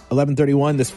11:31 this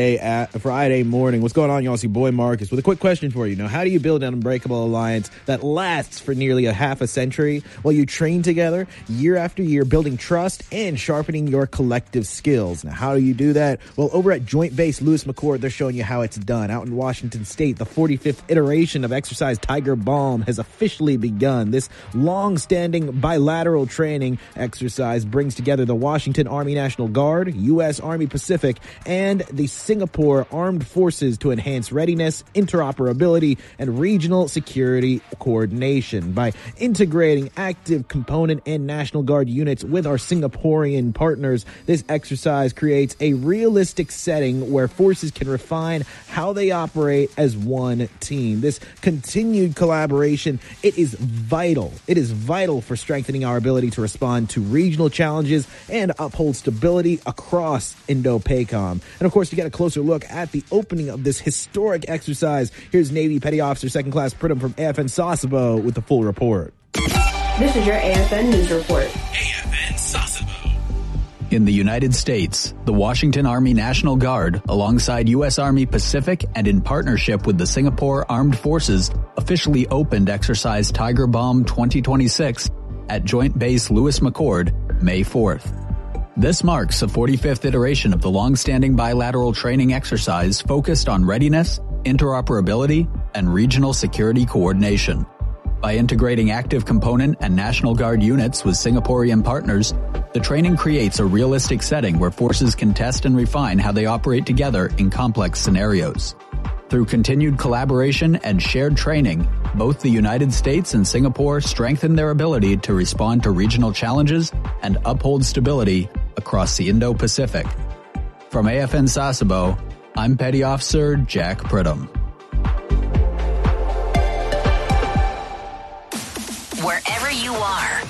Friday morning. What's going on, y'all? It's your boy Marcus with a quick question for you. Now, how do you build an unbreakable alliance that lasts for nearly a half a century? Well, you train together year after year, building trust and sharpening your collective skills. Now, how do you do that? Well, over at Joint Base Lewis McChord, they're showing you how it's done. Out in Washington State, the 45th iteration of Exercise Tiger Balm has officially begun. This long-standing bilateral training exercise brings together the Washington Army National Guard, U.S. Army Pacific, and the Singapore Armed Forces to enhance readiness, interoperability, and regional security coordination. By integrating active component and National Guard units with our Singaporean partners, this exercise creates a realistic setting where forces can refine how they operate as one team. This continued collaboration, it is vital. It is vital for strengthening our ability to respond to regional challenges and uphold stability across Indo-PACOM. And of course, to get a closer look at the opening of this historic exercise, here's Navy Petty Officer 2nd Class Pridham from AFN Sasebo with the full report. This is your AFN News Report. AFN Sasebo. In the United States, the Washington Army National Guard, alongside U.S. Army Pacific and in partnership with the Singapore Armed Forces, officially opened Exercise Tiger Balm 2026 at Joint Base Lewis McChord, May 4th. This marks the 45th iteration of the long-standing bilateral training exercise focused on readiness, interoperability, and regional security coordination. By integrating active component and National Guard units with Singaporean partners, the training creates a realistic setting where forces can test and refine how they operate together in complex scenarios. Through continued collaboration and shared training, both the United States and Singapore strengthen their ability to respond to regional challenges and uphold stability across the Indo-Pacific. From AFN Sasebo, I'm Petty Officer Jack Pridham.